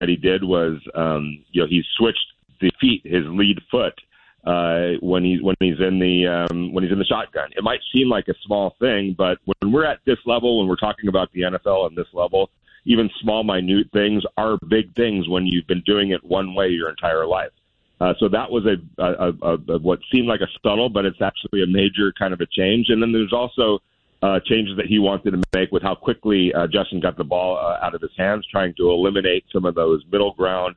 that he did was, he switched the feet, his lead foot, when he's in the shotgun. It might seem like a small thing, but when we're at this level, when we're talking about the NFL on this level, even small, minute things are big things when you've been doing it one way your entire life. So that was a what seemed like a subtle, but it's actually a major kind of a change. And then there's also changes that he wanted to make with how quickly Justin got the ball out of his hands, trying to eliminate some of those middle ground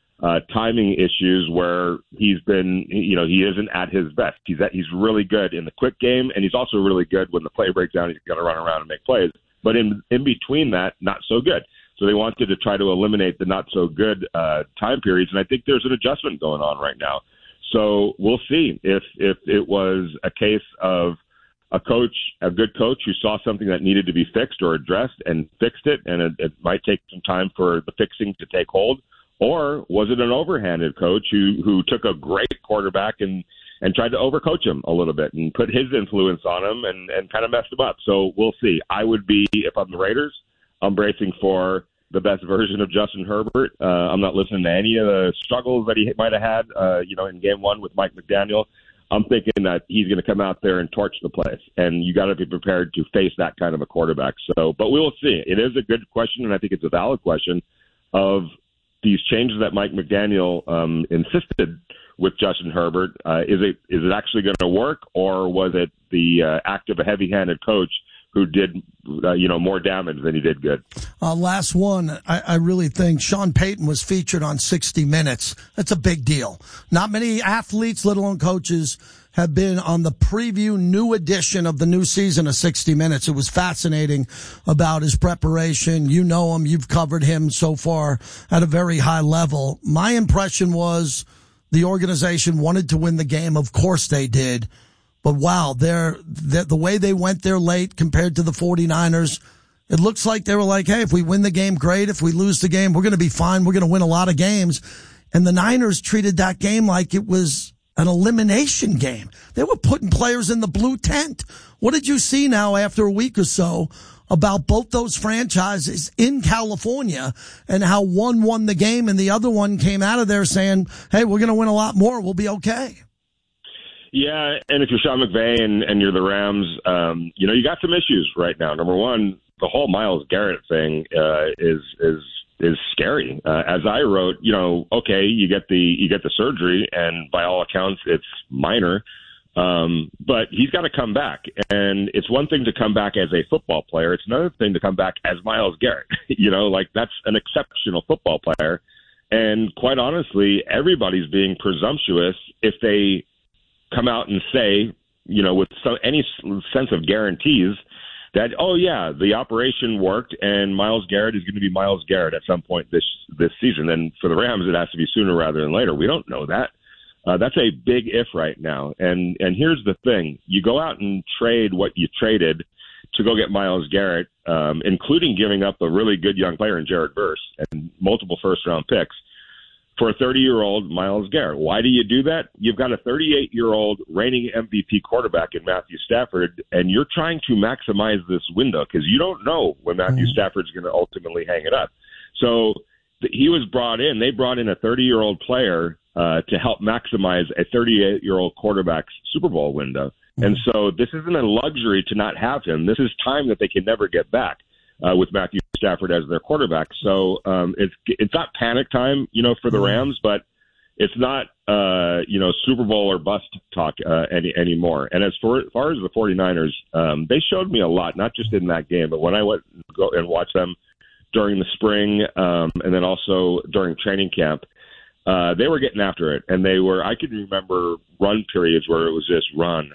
timing issues where he's been, he isn't at his best. He's really good in the quick game, and he's also really good when the play breaks down. He's got to run around and make plays. But in between that, not so good. So they wanted to try to eliminate the not so good time periods, and I think there's an adjustment going on right now. So we'll see if it was a case of a good coach who saw something that needed to be fixed or addressed and fixed it, and it might take some time for the fixing to take hold, or was it an overhanded coach who took a great quarterback and tried to overcoach him a little bit and put his influence on him and kind of messed him up. So we'll see. I would be, if I'm the Raiders, I'm bracing for the best version of Justin Herbert. I'm not listening to any of the struggles that he might have had, in game one with Mike McDaniel. I'm thinking that he's going to come out there and torch the place, and you got to be prepared to face that kind of a quarterback. So, but we will see. It is a good question, and I think it's a valid question of these changes that Mike McDaniel insisted with Justin Herbert. Is it actually going to work, or was it the act of a heavy-handed coach who did, more damage than he did good? Last one, I really think Sean Payton was featured on 60 Minutes. That's a big deal. Not many athletes, let alone coaches, have been on the preview new edition of the new season of 60 Minutes. It was fascinating about his preparation. You know him. You've covered him so far at a very high level. My impression was the organization wanted to win the game. Of course they did. But wow, the way they went there late compared to the 49ers, it looks like they were like, hey, if we win the game, great. If we lose the game, we're going to be fine. We're going to win a lot of games. And the Niners treated that game like it was an elimination game. They were putting players in the blue tent. What did you see now after a week or so about both those franchises in California and how one won the game and the other one came out of there saying, hey, we're going to win a lot more. We'll be okay. Yeah, and if you're Sean McVay and you're the Rams, you got some issues right now. Number one, the whole Myles Garrett thing is scary. As I wrote, okay, you get the surgery, and by all accounts, it's minor, but he's got to come back. And it's one thing to come back as a football player; it's another thing to come back as Myles Garrett. That's an exceptional football player. And quite honestly, everybody's being presumptuous if they come out and say, with any sense of guarantees that, oh yeah, the operation worked and Myles Garrett is going to be Myles Garrett at some point this season. And for the Rams, it has to be sooner rather than later. We don't know that. That's a big if right now. And here's the thing: you go out and trade what you traded to go get Myles Garrett, including giving up a really good young player in Jared Verse and multiple first-round picks for a 30-year-old Myles Garrett. Why do you do that? You've got a 38-year-old reigning MVP quarterback in Matthew Stafford, and you're trying to maximize this window because you don't know when Matthew Stafford's going to ultimately hang it up. So he was brought in. They brought in a 30-year-old player to help maximize a 38-year-old quarterback's Super Bowl window. And so this isn't a luxury to not have him. This is time that they can never get back with Matthew Stafford as their quarterback. So it's not panic time, for the Rams, but it's not, Super Bowl or bust talk anymore. And as far as the 49ers, they showed me a lot, not just in that game, but when I went go and watch them during the spring and then also during training camp, they were getting after it. And I could remember run periods where it was just run.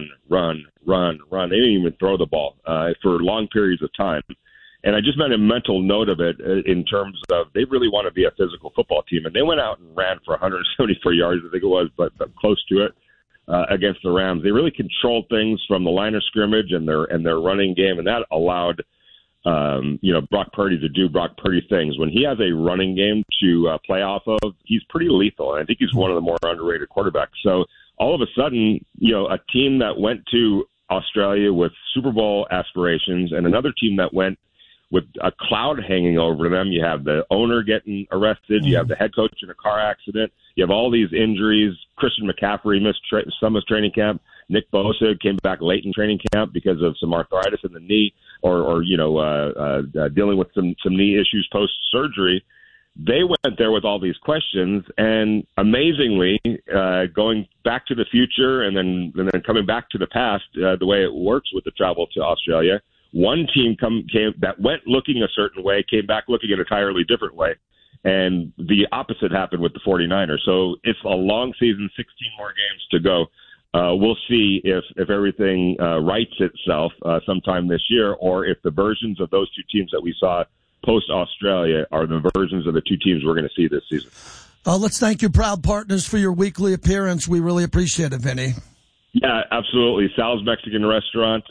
They didn't even throw the ball for long periods of time. And I just made a mental note of it in terms of they really want to be a physical football team. And they went out and ran for 174 yards, I think it was, but close to it against the Rams. They really controlled things from the line of scrimmage and their running game, and that allowed Brock Purdy to do Brock Purdy things. When he has a running game to play off of, he's pretty lethal. And I think he's one of the more underrated quarterbacks. So all of a sudden, a team that went to Australia with Super Bowl aspirations and another team that went with a cloud hanging over them. You have the owner getting arrested. You have the head coach in a car accident. You have all these injuries. Christian McCaffrey missed some of training camp. Nick Bosa came back late in training camp because of some arthritis in the knee, or dealing with some knee issues post surgery. They went there with all these questions, and amazingly, going back to the future and then coming back to the past, the way it works with the travel to Australia. One team came that went looking a certain way, came back looking an entirely different way. And the opposite happened with the 49ers. So it's a long season, 16 more games to go. We'll see if everything rights itself sometime this year, or if the versions of those two teams that we saw post-Australia are the versions of the two teams we're going to see this season. Let's thank you, proud partners, for your weekly appearance. We really appreciate it, Vinny. Yeah, absolutely. Sal's Mexican Restaurant.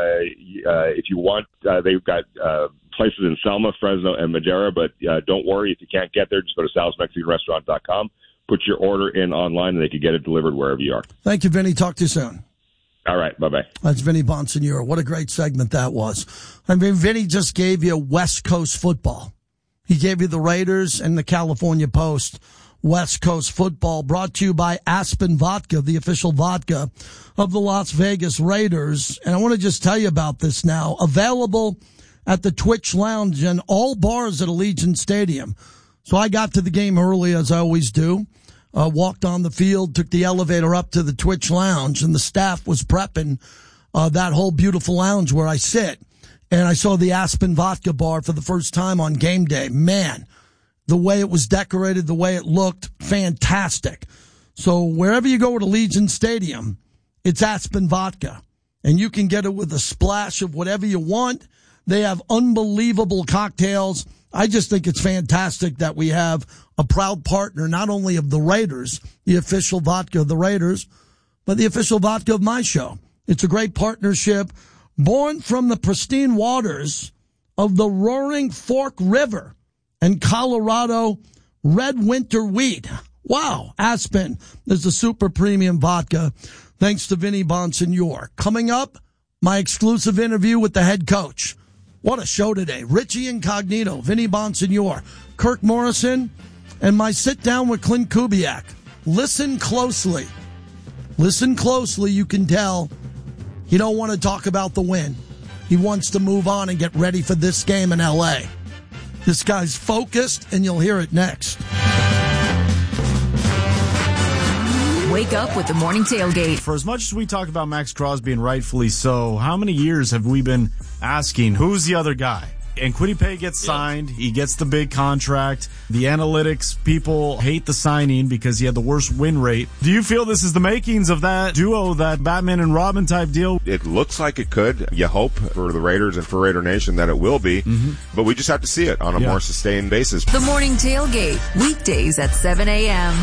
If you want, they've got places in Selma, Fresno, and Madera. But don't worry, if you can't get there, just go to salsmexicanrestaurant.com. Put your order in online, and they can get it delivered wherever you are. Thank you, Vinny. Talk to you soon. All right, bye-bye. That's Vinny Bonsignore. What a great segment that was. I mean, Vinny just gave you West Coast football. He gave you the Raiders and the California Post. West Coast football, brought to you by Aspen Vodka, the official vodka of the Las Vegas Raiders. And I want to just tell you about this now. Available at the Twitch Lounge and all bars at Allegiant Stadium. So I got to the game early, as I always do. Walked on the field, took the elevator up to the Twitch Lounge, and the staff was prepping that whole beautiful lounge where I sit. And I saw the Aspen Vodka bar for the first time on game day. Man, the way it was decorated, the way it looked, fantastic. So wherever you go at Allegiant Stadium, it's Aspen Vodka. And you can get it with a splash of whatever you want. They have unbelievable cocktails. I just think it's fantastic that we have a proud partner, not only of the Raiders, the official vodka of the Raiders, but the official vodka of my show. It's a great partnership born from the pristine waters of the Roaring Fork River and Colorado red winter wheat. Wow, Aspen is the super premium vodka. Thanks to Vinny Bonsignore. Coming up, my exclusive interview with the head coach. What a show today. Richie Incognito, Vinny Bonsignore, Kirk Morrison, and my sit down with Clint Kubiak. Listen closely. Listen closely. You can tell he don't want to talk about the win. He wants to move on and get ready for this game in L.A. This guy's focused, and you'll hear it next. Wake up with the morning tailgate. For as much as we talk about Max Crosby, and rightfully so, how many years have we been asking, who's the other guy? And Kwity Paye gets signed. He gets the big contract. The analytics people hate the signing because he had the worst win rate. Do you feel this is the makings of that duo, that Batman and Robin type deal? It looks like it could. You hope for the Raiders and for Raider Nation that it will be. But we just have to see it on a more sustained basis. The morning tailgate, weekdays at 7 a.m.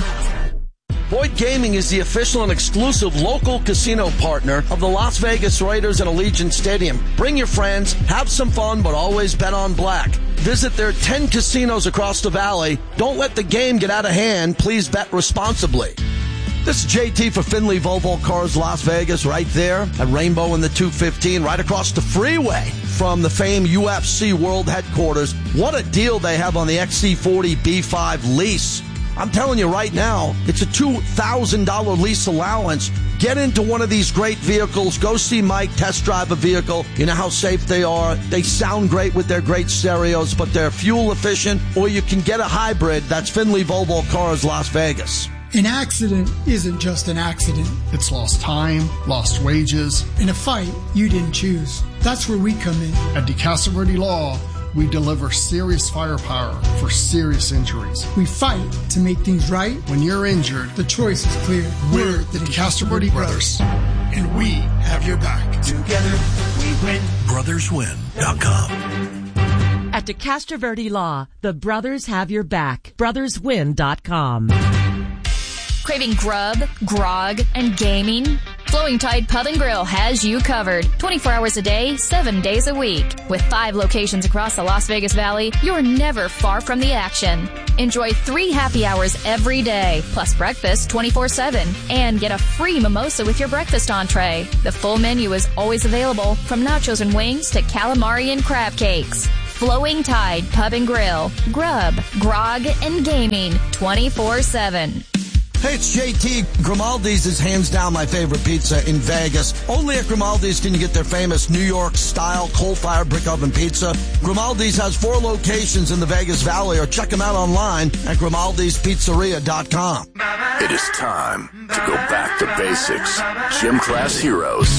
Boyd Gaming is the official and exclusive local casino partner of the Las Vegas Raiders and Allegiant Stadium. Bring your friends, have some fun, but always bet on black. Visit their 10 casinos across the valley. Don't let the game get out of hand. Please bet responsibly. This is JT for Finley Volvo Cars Las Vegas, right there at Rainbow and the 215, right across the freeway from the famed UFC World Headquarters. What a deal they have on the XC40 B5 lease. I'm telling you right now, it's a $2,000 lease allowance. Get into one of these great vehicles. Go see Mike test drive a vehicle. You know how safe they are. They sound great with their great stereos, but they're fuel efficient. Or you can get a hybrid. That's Finley Volvo Cars, Las Vegas. An accident isn't just an accident. It's lost time, lost wages. In a fight you didn't choose. That's where we come in. At DeCastro Law, we deliver serious firepower for serious injuries. We fight to make things right. When you're injured, the choice is clear. We're the DeCastro Brothers, and we have your back. Together, we win. BrothersWin.com. At DeCastro Law, the brothers have your back. BrothersWin.com. Craving grub, grog, and gaming? Flowing Tide Pub and Grill has you covered. 24 hours a day, 7 days a week. With 5 locations across the Las Vegas Valley, you're never far from the action. Enjoy 3 happy hours every day, plus breakfast 24/7. And get a free mimosa with your breakfast entree. The full menu is always available, from nachos and wings to calamari and crab cakes. Flowing Tide Pub and Grill. Grub, grog, and gaming 24/7. Hey, it's JT. Grimaldi's is hands down my favorite pizza in Vegas. Only at Grimaldi's can you get their famous New York-style coal-fired brick oven pizza. Grimaldi's has 4 locations in the Vegas Valley, or check them out online at Grimaldi'sPizzeria.com. It is time to go back to basics. Gym Class Heroes.